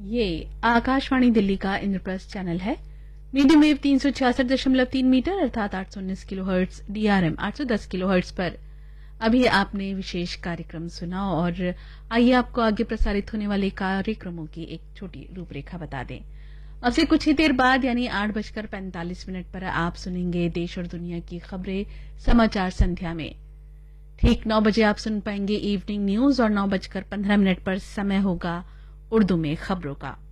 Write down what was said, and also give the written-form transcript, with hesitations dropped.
ये आकाशवाणी दिल्ली का इंद्रप्रस्थ चैनल है। मीडियम वेव 366.3 मीटर अर्थात 819 किलोहर्ट्ज, डीआरएम 810 किलोहर्ट्ज पर अभी आपने विशेष कार्यक्रम सुना और आइए आपको आगे प्रसारित होने वाले कार्यक्रमों की एक छोटी रूपरेखा बता दें। अब से कुछ ही देर बाद यानी 8:45 पर आप सुनेंगे देश और दुनिया की खबरें समाचार संध्या में। ठीक 9 बजे आप सुन पाएंगे इवनिंग न्यूज और 9:15 पर समय होगा उर्दू में खबरों का।